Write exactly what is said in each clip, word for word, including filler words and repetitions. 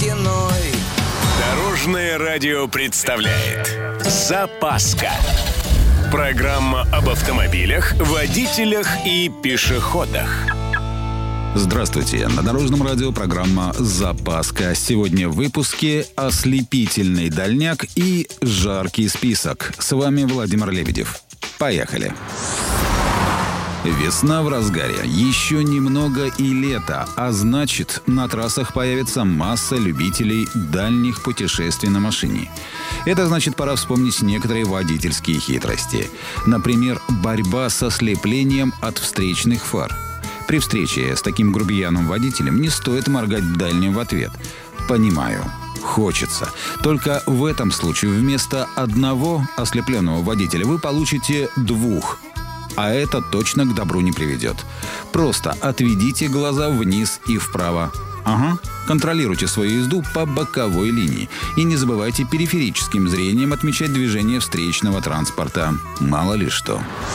стеной. Дорожное радио представляет «Запаска». Программа об автомобилях, водителях и пешеходах. Здравствуйте. На Дорожном радио программа «Запаска». Сегодня в выпуске ослепительный дальняк и жаркий список. С вами Владимир Лебедев. Поехали. Весна в разгаре. Еще немного и лето. А значит, на трассах появится масса любителей дальних путешествий на машине. Это значит, пора вспомнить некоторые водительские хитрости. Например, борьба со слеплением от встречных фар. При встрече с таким грубияном-водителем не стоит моргать дальним в ответ. Понимаю, хочется. Только в этом случае вместо одного ослепленного водителя вы получите двух. А это точно к добру не приведет. Просто отведите глаза вниз и вправо. Ага, контролируйте свою езду по боковой линии. И не забывайте периферическим зрением отмечать движение встречного транспорта. Мало ли что.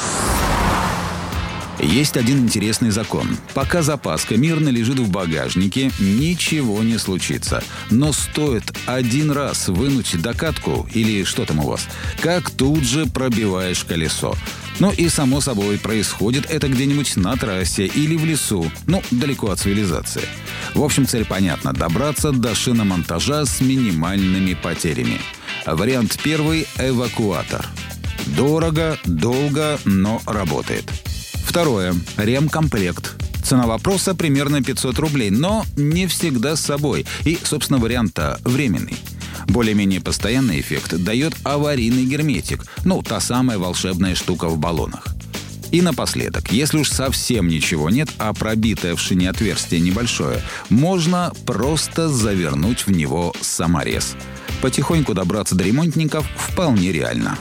Есть один интересный закон. Пока запаска мирно лежит в багажнике, ничего не случится. Но стоит один раз вынуть докатку, или что там у вас, как тут же пробиваешь колесо. Ну и, само собой, происходит это где-нибудь на трассе или в лесу, ну, далеко от цивилизации. В общем, цель понятна – добраться до шиномонтажа с минимальными потерями. Вариант первый – эвакуатор. Дорого, долго, но работает. Второе. Ремкомплект. Цена вопроса примерно пятьсот рублей, но не всегда с собой. И, собственно, вариант-то временный. Более-менее постоянный эффект дает аварийный герметик. Ну, та самая волшебная штука в баллонах. И напоследок, если уж совсем ничего нет, а пробитое в шине отверстие небольшое, можно просто завернуть в него саморез. Потихоньку добраться до ремонтников вполне реально.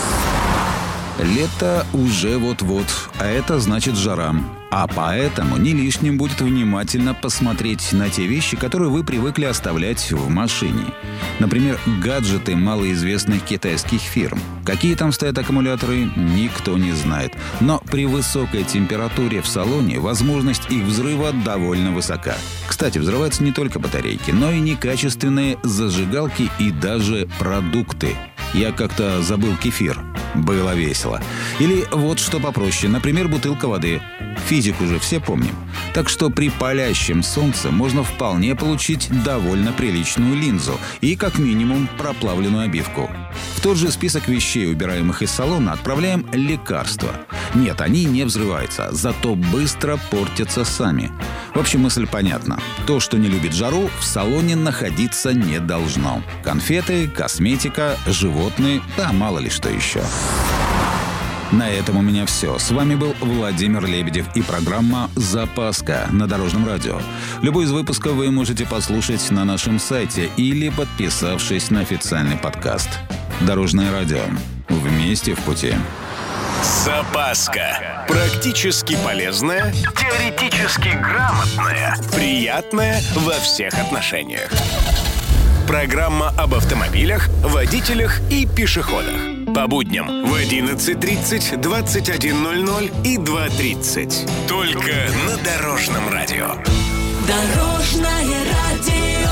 Лето уже вот-вот, а это значит жара. А поэтому не лишним будет внимательно посмотреть на те вещи, которые вы привыкли оставлять в машине. Например, гаджеты малоизвестных китайских фирм. Какие там стоят аккумуляторы, никто не знает. Но при высокой температуре в салоне возможность их взрыва довольно высока. Кстати, взрываются не только батарейки, но и некачественные зажигалки и даже продукты. Я как-то забыл кефир. Было весело. Или вот что попроще, например, бутылка воды. Физику же все помним. Так что при палящем солнце можно вполне получить довольно приличную линзу и, как минимум, проплавленную обивку. В тот же список вещей, убираемых из салона, отправляем лекарства. Нет, они не взрываются, зато быстро портятся сами. В общем, мысль понятна. То, что не любит жару, в салоне находиться не должно. Конфеты, косметика, животные, да мало ли что еще. На этом у меня все. С вами был Владимир Лебедев и программа «Запаска» на Дорожном радио. Любой из выпусков вы можете послушать на нашем сайте или подписавшись на официальный подкаст. Дорожное радио. Вместе в пути. Запаска. Практически полезная, теоретически грамотная, приятная во всех отношениях. Программа об автомобилях, водителях и пешеходах. По будням в одиннадцать тридцать, двадцать один ноль ноль и два тридцать. Только на Дорожном радио. Дорожное радио.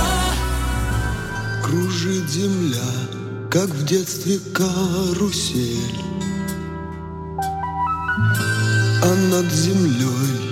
Кружит земля, как в детстве карусель, а над землей